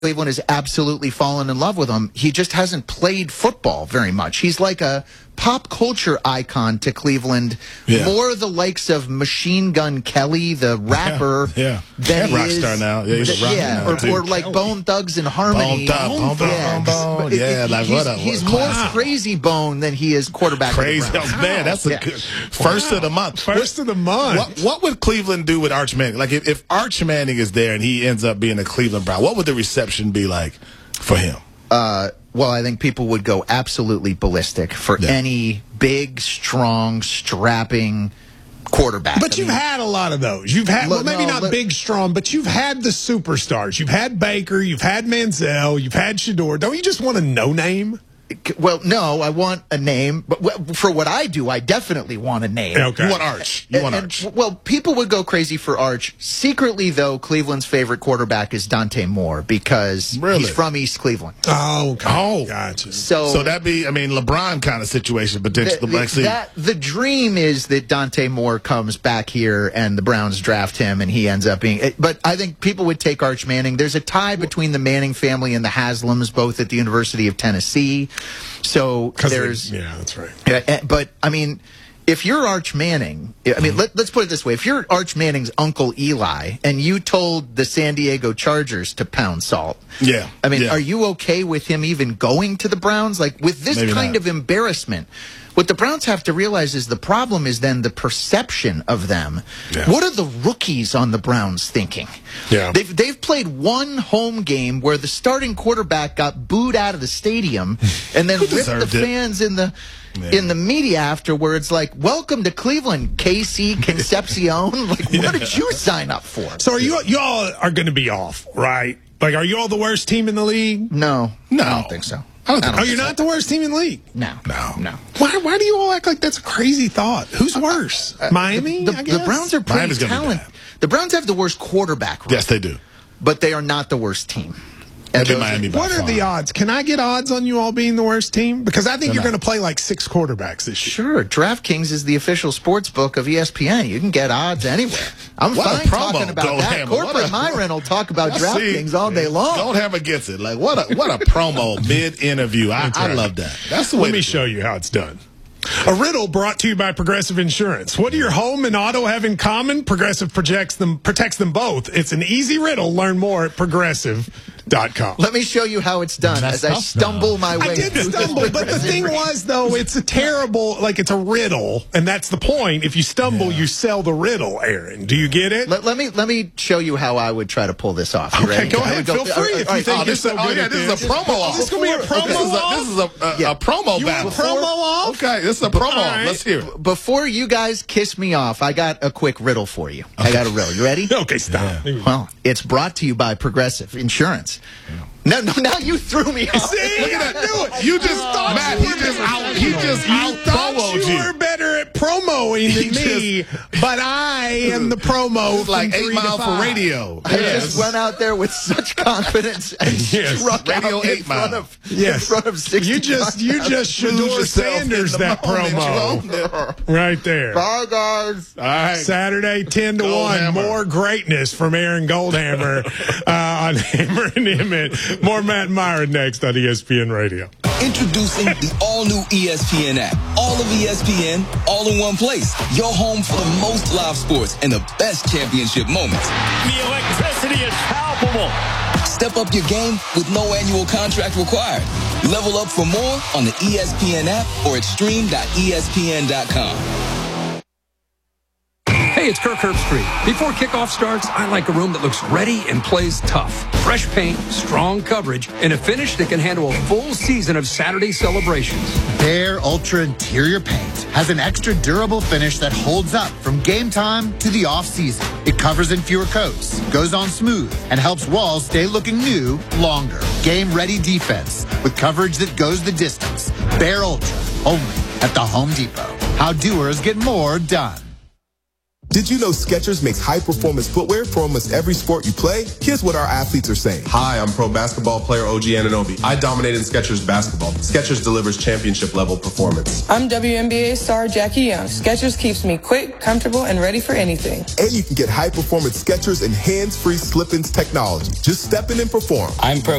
Cleveland has absolutely fallen in love with him. He just hasn't played football very much. He's like a pop culture icon to Cleveland, more the likes of Machine Gun Kelly, the rapper, than he rock is, star now. Yeah, he's a rock now, or like Bone Thugs and Harmony. Bone. He's more crazy Bone than he is quarterback. Crazy, man. That's a good first of the month. First of the month. What would Cleveland do with Arch Manning? Like if Arch Manning is there and he ends up being a Cleveland Brown, what would the reception be like for him? Well, I think people would go absolutely ballistic for any big, strong, strapping quarterback. But you've had a lot of those. You've had, maybe not big, strong, but you've had the superstars. You've had Baker. You've had Manziel. You've had Shador. Don't you just want a no-name? Well, no, I want a name, but for what I do, I definitely want a name. Okay. You want Arch. Arch. Well, people would go crazy for Arch. Secretly, though, Cleveland's favorite quarterback is Dante Moore because he's from East Cleveland. Oh, okay. Oh, gotcha. So that'd be, LeBron kind of situation potentially. The dream is that Dante Moore comes back here and the Browns draft him and he ends up being. But I think people would take Arch Manning. There's a tie between the Manning family and the Haslams, both at the University of Tennessee. So there's that's right. But if you're Arch Manning, let's put it this way: if you're Arch Manning's Uncle Eli and you told the San Diego Chargers to pound salt, are you okay with him even going to the Browns? Like with this kind of embarrassment. What the Browns have to realize is the problem is then the perception of them. What are the rookies on the Browns thinking? They've played one home game where the starting quarterback got booed out of the stadium and then ripped the fans in the media afterwards like, welcome to Cleveland, Casey Concepcion. Like, what did you sign up for? So y'all are going to be off, right? Like, are you all the worst team in the league? No, I don't think so. You're not the worst team in the league? No. Why do you all act like that's a crazy thought? Who's worse? Miami? The Browns are pretty talented. The Browns have the worst quarterback. Yes, they do. But they are not the worst team. What are the odds? Can I get odds on you all being the worst team? Because I think you're going to play like 6 quarterbacks this year. Sure. DraftKings is the official sports book of ESPN. You can get odds anywhere. I'm fine talking about that. Corporate Myron will talk about DraftKings all day long. Goldhammer gets it. Like, what a promo mid-interview. I love that. That's the way. Let me show you how it's done. A riddle brought to you by Progressive Insurance. What do your home and auto have in common? Progressive protects them both. It's an easy riddle. Learn more at progressive.com. Let me show you how it's done as I stumble my way. I did stumble, but the thing was, though, it's a terrible, it's a riddle, and that's the point. If you stumble, you sell the riddle, Aaron. Do you get it? Let me show you how I would try to pull this off. You ready? Go ahead. Feel free if you think you're so good at this. This is a promo off. This is going to be a promo off? This is a promo battle. Promo off? Okay, this is a promo off. Let's hear it. Before you guys kiss me off, I got a quick riddle for you. I got a riddle. You ready? Okay, stop. Yeah. Well, it's brought to you by Progressive Insurance. No, now you threw me off. See, look at that. You just thought Matt, he just out-promoed you. You were better at promoing than me, but I am the promo. It's like 8 Mile for radio. I just went out there with such confidence and struck out in front of 60. You just Shador Sanders that promo right there. Bye, guys. All right. Saturday 10 to 1. More greatness from Aaron Goldhammer on Hammer and Emmett. More Matt Myron next on ESPN Radio. Introducing the all-new ESPN app. All of ESPN, all in one place. Your home for the most live sports and the best championship moments. The electricity is palpable. Step up your game with no annual contract required. Level up for more on the ESPN app or at stream.espn.com. Hey, it's Kirk Herbstreit. Before kickoff starts, I like a room that looks ready and plays tough. Fresh paint, strong coverage, and a finish that can handle a full season of Saturday celebrations. Behr Ultra Interior Paint has an extra durable finish that holds up from game time to the off-season. It covers in fewer coats, goes on smooth, and helps walls stay looking new longer. Game-ready defense with coverage that goes the distance. Behr Ultra, only at the Home Depot. How doers get more done. Did you know Skechers makes high-performance footwear for almost every sport you play? Here's what our athletes are saying. Hi, I'm pro basketball player OG Anunoby. I dominated in Skechers basketball. Skechers delivers championship-level performance. I'm WNBA star Jackie Young. Skechers keeps me quick, comfortable, and ready for anything. And you can get high-performance Skechers and hands-free slip-ins technology. Just step in and perform. I'm pro